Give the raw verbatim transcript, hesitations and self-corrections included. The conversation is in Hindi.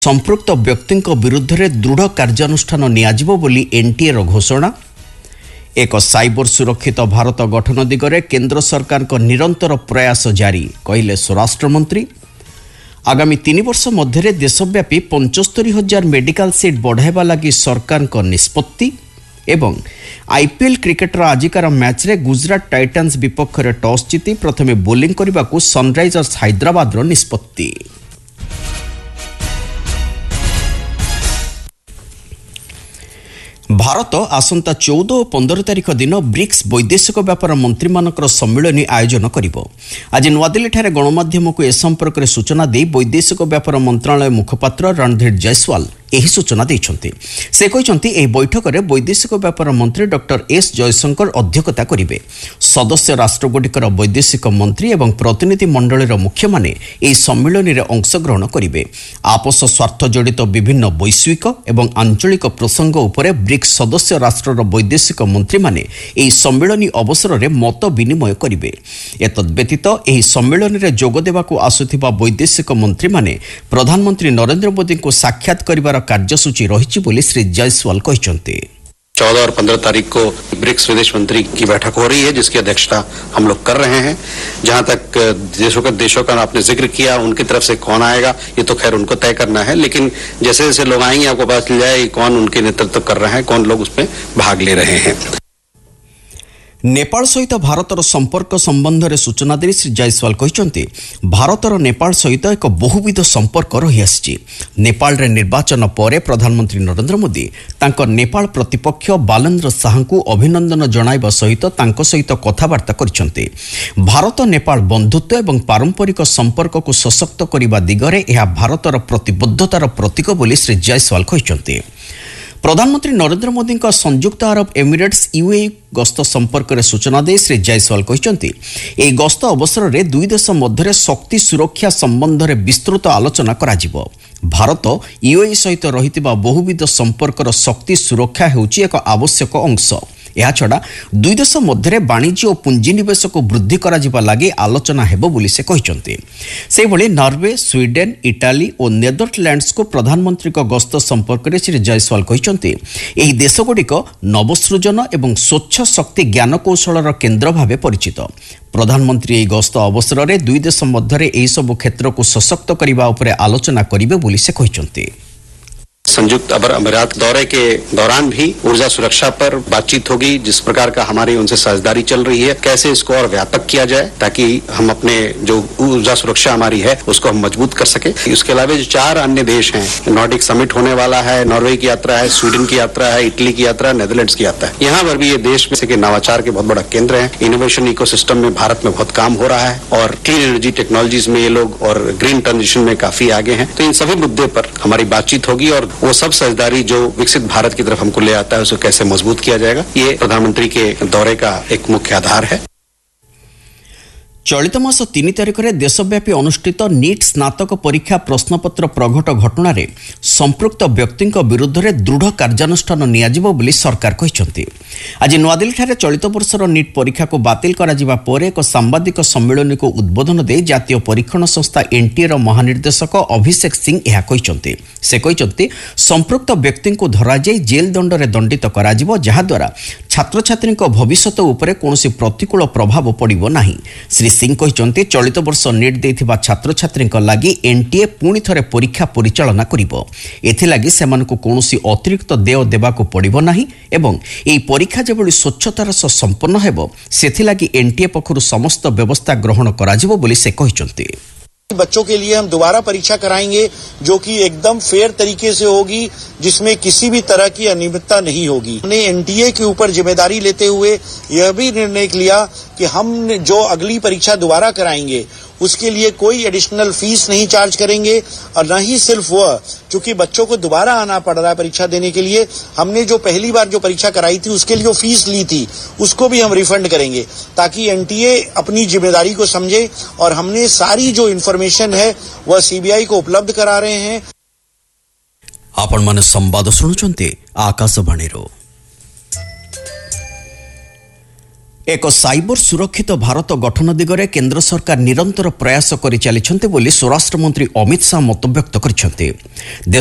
संपृक्त व्यक्ति विरुद्ध में दृढ़ कार्यानुष्ठान नियाजिबो बोली एनटीए रो घोषणा। एक साइबर सुरक्षित भारत गठन दिगरे केंद्र सरकार को निरंतर प्रयास जारी कहले स्वराष्ट्र मंत्री। आगामी तीन वर्ष मध्य देशव्यापी पंचस्तरी हजार मेडिकल सीट बढ़ाइबा लगी सरकार को निष्पत्ति। एवं आईपीएल क्रिकेटर आजिकार मैच रे गुजरात टाइटन्स विपक्ष में टॉस जीति प्रथमे बोलिंग करने को सनराइजर्स हैदराबाद रो निष्पत्ति। भारत आसंता चौदह और पंद्रह तारीख दिन ब्रिक्स वैदेशिक व्यापार मंत्री मानकर सम्मेलन आयोजन करिबो। आज नुआदिल्ली ठारे गणमाध्यम को ए संपर्क में सूचना दे वैदेशिक व्यापार मंत्रालय मुखपात्र रणधीर जायसवाल यही सूचना देइछन्ति। से कहिछन्ति एही बैठक में वैदेशिक व्यापार मंत्री डॉक्टर एस जयशंकर अध्यक्षता करिवे। सदस्य राष्ट्रगुड़िकर वैदेशिक मंत्री एवं प्रतिनिधि मंडलीर मुख्य माने एही सम्मेलन में अंशग्रहण करिवे। आपस स्वार्थ जड़ित विभिन्न वैश्विक एवं आंचलिक प्रसंग उपरे ब्रिक्स सदस्य राष्ट्रर वैदेशिक मंत्री माने एही सम्मेलन अवसर में मत विनिमय करिवे। एतद व्यतीत एही सम्मेलन में जोग देबाकू आसुथिबा वैदेशिक मंत्री माने प्रधानमंत्री नरेंद्र मोदी को साक्षात करिबार कार्यसूची रही बोली श्री जायसवाल कहते। चौदह और पंद्रह तारीख को ब्रिक्स विदेश मंत्री की बैठक हो रही है, जिसकी अध्यक्षता हम लोग कर रहे हैं। जहां तक देशों का देशों का आपने जिक्र किया, उनकी तरफ से कौन आएगा ये तो खैर उनको तय करना है, लेकिन जैसे जैसे लोग आएंगे आपको पता चल जाए कौन उनके नेतृत्व कर रहे हैं, कौन लोग उसमें भाग ले रहे हैं। नेपाल सहित भारतर संपर्क संबंध में सूचना दे श्री जायसवाल कहते भारतर नेपाल सहित एक बहुविध संपर्क रही आसी। नेपाल रे निर्वाचन पर प्रधानमंत्री नरेंद्र मोदी तांको नेपाल प्रतिपक्ष बालेन्द्र शाह को अभिनंदन जणाइबा सहित तांको सहित कथबार्ता करछन्ते। भारत नेपाल बंधुत्व एवं पारंपरिक संपर्क को सशक्त करने दिगरे यह भारतर प्रतिबद्धतार प्रतीक बोली श्री जायसवाल कहते। प्रधानमंत्री नरेंद्र मोदी का संयुक्त अरब एमिरेट्स यूएई गस्त संपर्क में सूचना दे श्री जायसवाल कहते यह गस्त अवसर में दुई देश मध्य शक्ति सुरक्षा संबंध में विस्तृत आलोचना करा। भारत यूएई सहित रही बहुविध संपर्कर शक्ति सुरक्षा हेउची एक आवश्यक अंश। याछड़ा दुई देश मध्य वाणिज्य और पुंजीनिवेश को वृद्धि करा लगी आलोचना हेबो बोली से कहते। से भली नॉर्वे, स्वीडेन, इटाली और नेदरलैंड्स को प्रधानमंत्री को गस्त संपर्क में श्री जायसवाल कहते एही देशगुड़िक नवसृजन एवं स्वच्छ शक्ति ज्ञान कौशलर केन्द्र भाव परिचित। प्रधानमंत्री एही गस्त अवसर में दुई देश मध्य एही सब क्षेत्र को सशक्त करने उपरे आलोचना करिवे बोली से कहते। संयुक्त अरब अमीरात दौरे के दौरान भी ऊर्जा सुरक्षा पर बातचीत होगी। जिस प्रकार का हमारी उनसे साझेदारी चल रही है, कैसे इसको और व्यापक किया जाए ताकि हम अपने जो ऊर्जा सुरक्षा हमारी है उसको हम मजबूत कर सके। इसके अलावा जो चार अन्य देश हैं, नॉर्डिक समिट होने वाला है, नॉर्वे की यात्रा है, स्वीडन की यात्रा है, इटली की यात्रा है, नेदरलैंड्स की यात्रा है। यहाँ पर भी ये देश में से नवाचार के बहुत बड़ा केंद्र है। इनोवेशन इकोसिस्टम में भारत में बहुत काम हो रहा है और क्लीन एनर्जी टेक्नोलॉजीज में ये लोग और ग्रीन ट्रांजिशन में काफी आगे हैं। तो इन सभी मुद्दे पर हमारी बातचीत होगी और वो सब साझेदारी जो विकसित भारत की तरफ हमको ले आता है उसको कैसे मजबूत किया जाएगा, ये प्रधानमंत्री के दौरे का एक मुख्य आधार है। चलित मास तीन तारिख में देशव्यापी अनुष्ठित नीट स्नातक परीक्षा प्रश्नपत्र प्रघट घटना रे संपृक्त व्यक्ति विरुद्ध में दृढ़ कार्यानुष्ठान नियाजिबो बोली सरकार कहते। आज नुआदिल्ली ठारे चलित वर्षर नीट परीक्षा को बातिल करा जिबा परे एक सांबादिक सम्मेलन को उद्बोधन दे जातीय परीक्षण संस्था एनटीए र महानिर्देशक अभिषेक सिंह यह कहते। से कहते संपृक्त व्यक्ति को धरा जाई जेल दंड रे दंडित करा जिवो, जहा द्वारा छात्र छात्री भविष्यत उपरे कोनोसी प्रतिकूल प्रभाव पड़िबो नाही। श्री सिंह कहते चलित वर्ष नीट देथिबा छात्र छात्री लागि एनटीए पुणी थरे परीक्षा परिचालना करिबो। एथिलागि सेमानकु कोनोसी अतिरिक्त देय देबाकू पड़िबो नाही एवं एई परीक्षा जेबोली स्वच्छतार सह संपन्न हेबो सेथिलागि एनटीए पक्षरु समस्त व्यवस्था ग्रहण कराजिबो बोली से कहते। बच्चों के लिए हम दोबारा परीक्षा कराएंगे जो कि एकदम फेयर तरीके से होगी, जिसमें किसी भी तरह की अनियमितता नहीं होगी। हमने एनटीए के ऊपर जिम्मेदारी लेते हुए यह भी निर्णय लिया कि हम जो अगली परीक्षा दोबारा कराएंगे उसके लिए कोई एडिशनल फीस नहीं चार्ज करेंगे और न ही सिर्फ वह, चूंकि बच्चों को दोबारा आना पड़ रहा है परीक्षा देने के लिए, हमने जो पहली बार जो परीक्षा कराई थी उसके लिए जो फीस ली थी उसको भी हम रिफंड करेंगे ताकि एनटीए अपनी जिम्मेदारी को समझे और हमने सारी जो इन्फॉर्मेशन है वह सीबीआई को उपलब्ध करा रहे हैं। आपण माने संवाद सुनुचंते आकाशवाणी रो। ଏକ ସାଇବର ସୁରକ୍ଷିତ ଭାରତ ଗଠନ ଦିଗରେ କେନ୍ଦ୍ର ସରକାର ନିରନ୍ତର ପ୍ରୟାସ କରିଚାଲିଛନ୍ତି ବୋଲି ସ୍ୱରାଷ୍ଟ୍ର ମନ୍ତ୍ରୀ ଅମିତ ଶାହା ମତବ୍ୟକ୍ତ କରିଛନ୍ତି।